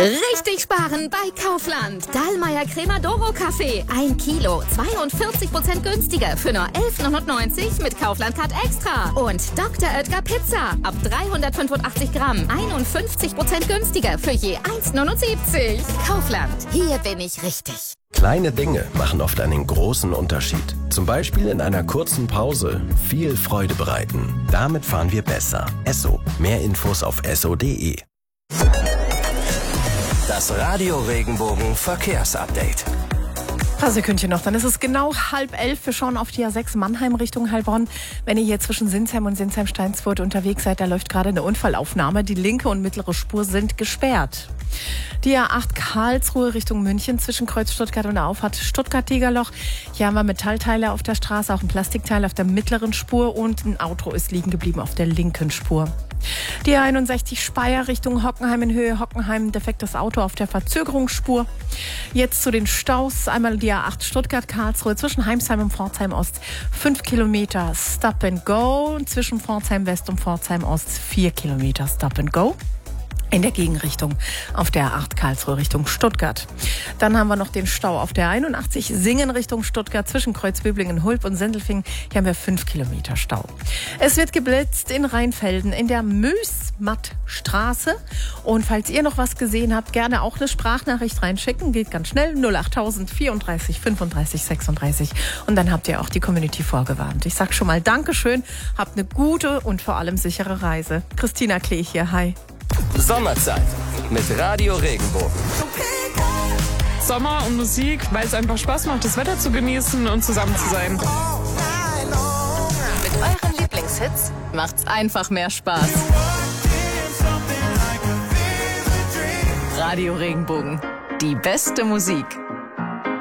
Richtig sparen bei Kaufland. Dallmayr Crema Doro Kaffee. 1 Kilo, 42% günstiger für nur 11,99 mit Kaufland Card Extra. Und Dr. Oetker Pizza. Ab 385 Gramm. 51% günstiger für je 1,79. Kaufland. Hier bin ich richtig. Kleine Dinge machen oft einen großen Unterschied. Zum Beispiel in einer kurzen Pause viel Freude bereiten. Damit fahren wir besser. Esso. Mehr Infos auf esso.de. Das Radio Regenbogen Verkehrsupdate. Paar Sekündchen noch, dann ist es genau 10:30. Wir schauen auf die A6 Mannheim Richtung Heilbronn. Wenn ihr hier zwischen Sinsheim und Sinsheim-Steinsfurt unterwegs seid, da läuft gerade eine Unfallaufnahme. Die linke und mittlere Spur sind gesperrt. Die A8 Karlsruhe Richtung München zwischen Kreuz Stuttgart und der Auffahrt Stuttgart-Degerloch. Hier haben wir Metallteile auf der Straße, auch ein Plastikteil auf der mittleren Spur und ein Auto ist liegen geblieben auf der linken Spur. Die A61 Speyer Richtung Hockenheim in Höhe Hockenheim, defektes Auto auf der Verzögerungsspur. Jetzt zu den Staus. Einmal die A8 Stuttgart-Karlsruhe zwischen Heimsheim und Pforzheim Ost 5 Kilometer Stop and Go. Zwischen Pforzheim West und Pforzheim Ost 4 Kilometer Stop and Go. In der Gegenrichtung auf der A8 Karlsruhe Richtung Stuttgart. Dann haben wir noch den Stau auf der 81 Singen Richtung Stuttgart zwischen Kreuzböblingen, Hulb und Sendelfingen. Hier haben wir 5 Kilometer Stau. Es wird geblitzt in Rheinfelden in der Mösmattstraße. Und falls ihr noch was gesehen habt, gerne auch eine Sprachnachricht reinschicken. Geht ganz schnell. 08000 34 35 36. Und dann habt ihr auch die Community vorgewarnt. Ich sag schon mal Dankeschön. Habt eine gute und vor allem sichere Reise. Christina Klee hier. Hi. Sommerzeit mit Radio Regenbogen. Sommer und Musik, weil es einfach Spaß macht, das Wetter zu genießen und zusammen zu sein. Mit euren Lieblingshits macht's einfach mehr Spaß. Radio Regenbogen. Die beste Musik.